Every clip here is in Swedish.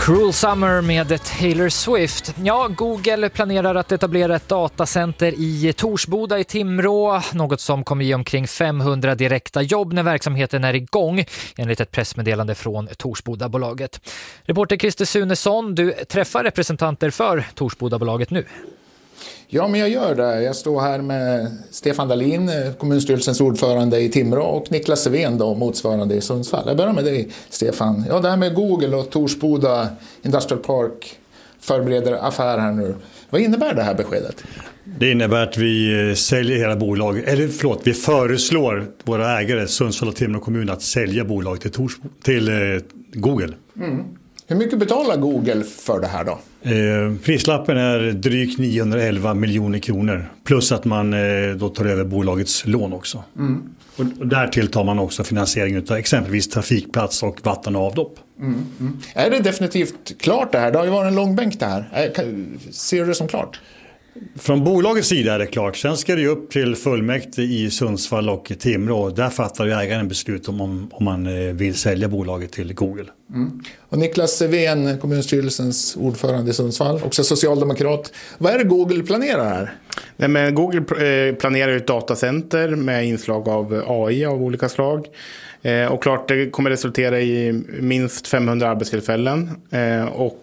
Cruel Summer med Taylor Swift. Ja, Google planerar att etablera ett datacenter i Torsboda i Timrå, något som kommer ge omkring 500 direkta jobb när verksamheten är igång, enligt ett pressmeddelande från Torsboda-bolaget. Reporter Christer Sunesson, du träffar representanter för Torsboda-bolaget nu. Ja, men jag gör det. Jag står här med Stefan Dahlin, kommunstyrelsens ordförande i Timrå, och Niklas Sevén, då, motsvarande i Sundsvall. Jag börjar med dig, Stefan. Ja, det här med Google och Torsboda Industrial Park förbereder affär här nu. Vad innebär det här beskedet? Det innebär att vi säljer hela bolaget, vi föreslår våra ägare, Sundsvall och Timrå kommun, att sälja bolaget till Google. Mm. Hur mycket betalar Google för det här då? Prislappen är drygt 911 miljoner kronor. Plus att man då tar över bolagets lån också. Mm. Och därtill tar man också finansiering av exempelvis trafikplats och vatten och avlopp. Mm. Mm. Är det definitivt klart det här? Det har ju varit en lång bänk det här. Ser du det som klart? Från bolagets sida är det klart. Sen ska det ju upp till fullmäktige i Sundsvall och Timrå. Där fattar ju ägaren beslut om man vill sälja bolaget till Google. Mm. Och Niklas Sevén, kommunstyrelsens ordförande i Sundsvall, också socialdemokrat. Vad är det Google planerar här? Nej, men Google planerar ett datacenter med inslag av AI av olika slag. Och klart det kommer resultera i minst 500 arbetstillfällen och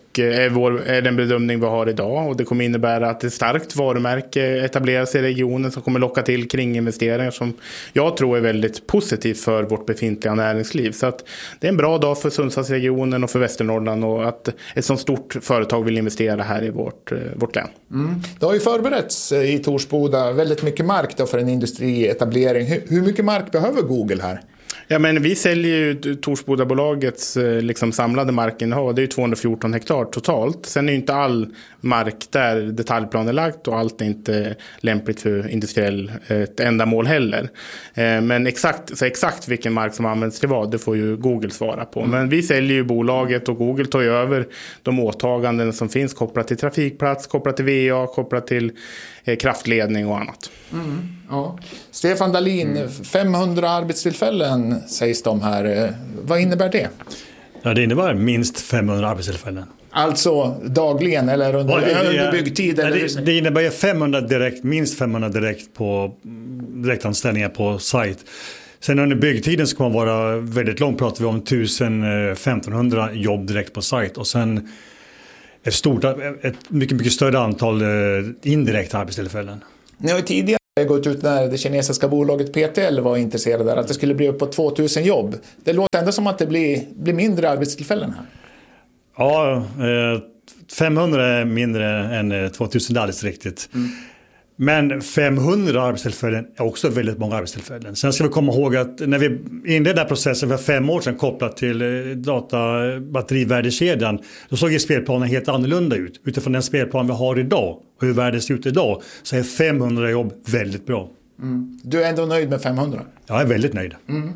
är den bedömning vi har idag, och det kommer innebära att ett starkt varumärke etableras i regionen som kommer locka till kringinvesteringar som jag tror är väldigt positivt för vårt befintliga näringsliv. Så att det är en bra dag för Sundsvallsregionen och för Västernorrland, och att ett sådant stort företag vill investera här i vårt län. Mm. Det har ju förberetts i Torsboda väldigt mycket mark då för en industrietablering. Hur mycket mark behöver Google här? Ja, men vi säljer ju Torsbodabolagets samlade markinnehav. Det är ju 214 hektar totalt. Sen är ju inte all mark där detaljplan är lagt, och allt är inte lämpligt för industriellt ändamål heller. Men exakt vilken mark som används till vad, det får ju Google svara på. Men vi säljer ju bolaget, och Google tar ju över de åtaganden som finns kopplat till trafikplats, kopplat till VA, kopplat till kraftledning och annat. Mm, ja. Stefan Dahlin, 500 arbetstillfällen sägs de här. Vad innebär det? Ja, det innebär minst 500 arbetstillfällen. Alltså dagligen eller under byggtid? Det innebär 500 direkt, minst 500 direktanställningar på sajt. Sen under byggtiden ska man vara väldigt långt, pratar vi om 1500 jobb direkt på sajt, och sen ett mycket större antal indirekta arbetstillfällen. Ni har ju tidigare gått ut när det kinesiska bolaget PTL var intresserade där, att det skulle bli upp på 2000 jobb. Det låter ändå som att det blir mindre arbetstillfällen här. Ja, 500 är mindre än 2000, det är alldeles riktigt. Mm. Men 500 arbetstillfällen är också väldigt många arbetstillfällen. Sen ska vi komma ihåg att när vi inledde processen för 5 år sedan kopplat till batterivärdekedjan, då såg ju spelplanen helt annorlunda ut. Utifrån den spelplan vi har idag och hur världen ser ut idag, så är 500 jobb väldigt bra. Mm. Du är ändå nöjd med 500? Jag är väldigt nöjd. Mm.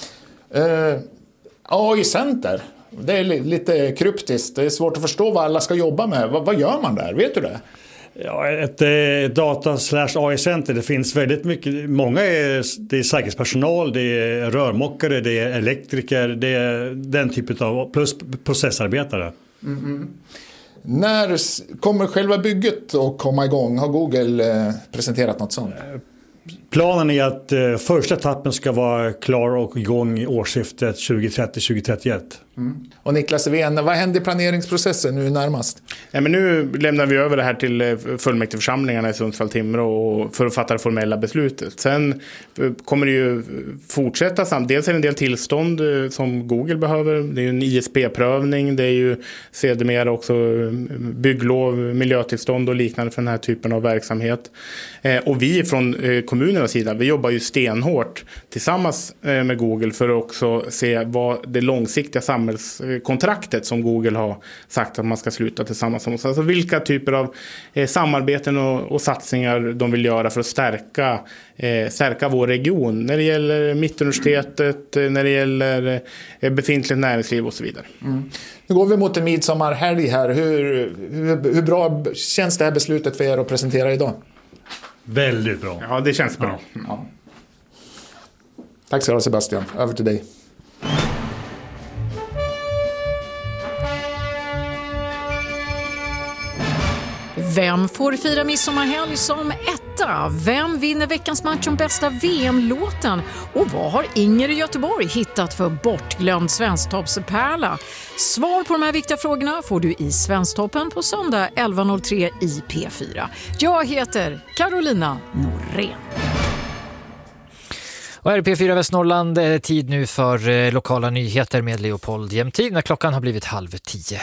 AI-center, det är lite kryptiskt. Det är svårt att förstå vad alla ska jobba med. Vad gör man där? Vet du det? Ja, ett data/AI-center, det finns väldigt mycket. Många det är säkerhetspersonal, det är rörmokare, det är elektriker, det är den typen av, plus processarbetare. Mm-hmm. När kommer själva bygget att komma igång? Har Google presenterat något sånt? Planen är att första etappen ska vara klar och igång i årsskiftet 2030-2031. Mm. Och Niklas Sevén, vad händer i planeringsprocessen nu närmast? Ja, men nu lämnar vi över det här till fullmäktigeförsamlingarna i Sundsvall Timrå för att fatta det formella beslutet. Sen kommer det ju fortsätta. Dels är det en del tillstånd som Google behöver. Det är ju en ISP-prövning. Det är ju sedermera också bygglov, miljötillstånd och liknande för den här typen av verksamhet. Och vi från kommunernas sida, vi jobbar ju stenhårt tillsammans med Google för att också se vad det långsiktiga samhällskontraktet som Google har sagt att man ska sluta tillsammans om. Alltså vilka typer av samarbeten och satsningar de vill göra för att stärka vår region när det gäller Mittuniversitetet, när det gäller befintligt näringsliv och så vidare. Mm. Nu går vi mot en midsommarhelg här. Hur bra känns det här beslutet för er att presentera idag? Väldigt bra. Ja, det känns bra. Ja. Tack så mycket, Sebastian. Över till dig. Vem får fira midsommarhelg som etta? Vem vinner veckans match om bästa VM-låten? Och vad har Inger i Göteborg hittat för bortglömd svensktoppspärla? Svar på de här viktiga frågorna får du i Svensktoppen på söndag 11.03 i P4. Jag heter Carolina Norén. Och här i P4 Västnorrland är det tid nu för lokala nyheter med Leopold Jämtid när klockan har blivit 9:30.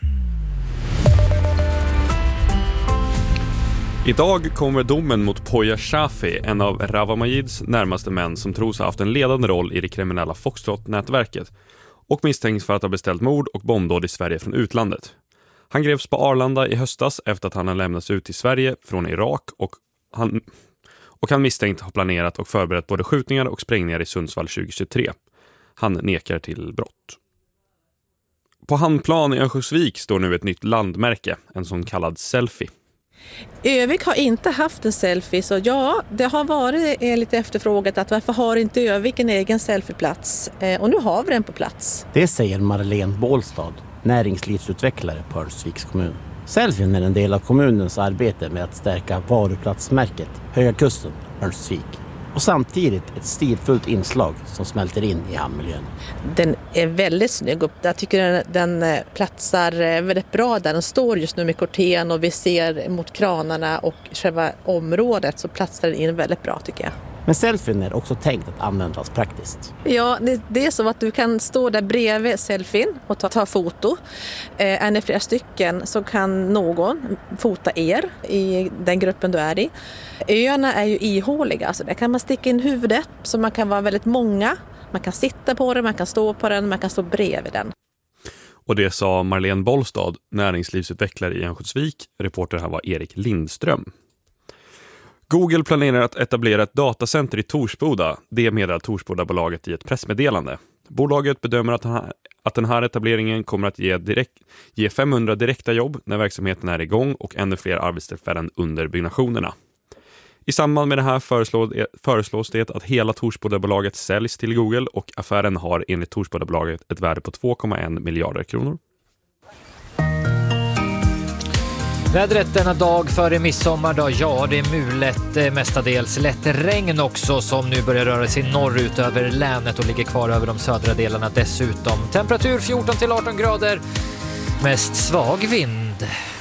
Idag kommer domen mot Poya Shafi, en av Rawa Majids närmaste män som tros ha haft en ledande roll i det kriminella Foxtrot-nätverket och misstänks för att ha beställt mord och bombdåd i Sverige från utlandet. Han greps på Arlanda i höstas efter att han har lämnats ut till Sverige från Irak och han misstänkt har planerat och förberett både skjutningar och sprängningar i Sundsvall 2023. Han nekar till brott. På Hamnplan i Örnsköldsvik står nu ett nytt landmärke, en så kallad selfie. Övik har inte haft en selfie, så ja, det har varit lite efterfrågat att varför har inte Övik en egen selfieplats? Och nu har vi den på plats. Det säger Marlene Bålstad, näringslivsutvecklare på Örnsköldsviks kommun. Selfien är en del av kommunens arbete med att stärka varuplatsmärket Höga Kusten, Örnsköldsvik. Och samtidigt ett stilfullt inslag som smälter in i hamnmiljön. Den är väldigt snygg och jag tycker den platsar väldigt bra där den står just nu med korten och vi ser mot kranarna och själva området, så platsar den in väldigt bra tycker jag. Men selfien är också tänkt att användas praktiskt. Ja, det är så att du kan stå där bredvid selfien och ta foto. Är ni flera stycken så kan någon fota er i den gruppen du är i. Öarna är ju ihåliga, så där kan man sticka in huvudet så man kan vara väldigt många. Man kan sitta på den, man kan stå på den, man kan stå bredvid den. Och det sa Marlene Bålstad, näringslivsutvecklare i Örnsköldsvik. Reporter här var Erik Lindström. Google planerar att etablera ett datacenter i Torsboda. Det meddelar Torsbodabolaget i ett pressmeddelande. Bolaget bedömer att den här etableringen kommer att ge 500 direkta jobb när verksamheten är igång och ännu fler arbetstillfällen under byggnationerna. I samband med det här föreslås det att hela Torsbodabolaget säljs till Google och affären har enligt Torsbodabolaget ett värde på 2,1 miljarder kronor. Vädret denna dag före midsommar då, ja det är mulet, mestadels lätt regn också som nu börjar röra sig norrut över länet och ligger kvar över de södra delarna dessutom. Temperatur 14 till 18 grader, mest svag vind.